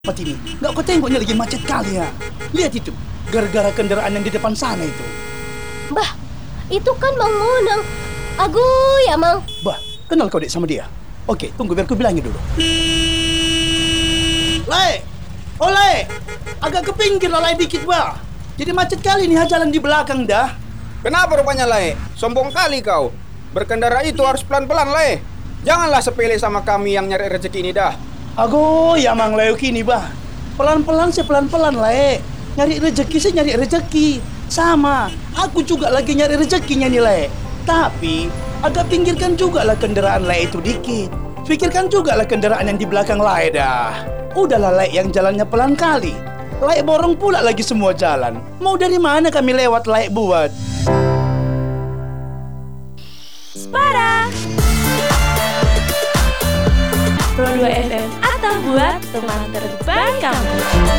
Cepat ini, nggak kau tengok ini lagi macet kali ya. Lihat itu, gara-gara kendaraan yang di depan sana itu. Bah, itu kan Mang Monang. Agu ya, Mang. Bah, kenal kau dek sama dia? Oke, tunggu biar ku bilangin dulu. Le, oleh, agak ke pinggir lah Le dikit bah. Jadi macet kali nih jalan di belakang dah. Kenapa rupanya, Le? Sombong kali kau. Berkendara itu harus pelan-pelan, Le. Janganlah sepele sama kami yang nyari rezeki ini dah. Ago, ya Mang Leo kini bah. Pelan-pelan sih pelan-pelan Le. Nyari rezeki sih nyari rezeki. Sama, aku juga lagi nyari rezekinya nih Le. Tapi, agak pinggirkan juga lah kendaraan Le itu dikit. Pikirkan juga lah kendaraan yang di belakang Le dah. Udahlah Le yang jalannya pelan kali. Le borong pula lagi semua jalan. Mau dari mana kami lewat Le buat? Spara Pro 2 FM atau buat teman terbaik kamu.